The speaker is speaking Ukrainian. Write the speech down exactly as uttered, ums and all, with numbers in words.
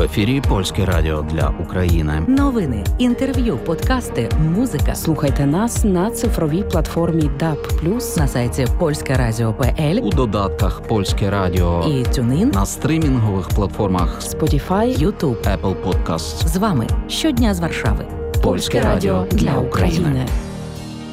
ефірі Польське радіо для України. Новини, інтерв'ю, подкасти, музика. Слухайте нас на цифровій платформі даб плюс, На сайті польське радіо крапка пе ель У додатках Польське радіо і TuneIn, на стрімінгових платформах Spotify, YouTube. Apple Podcasts. З вами щодня з Варшави. Польське радіо для України.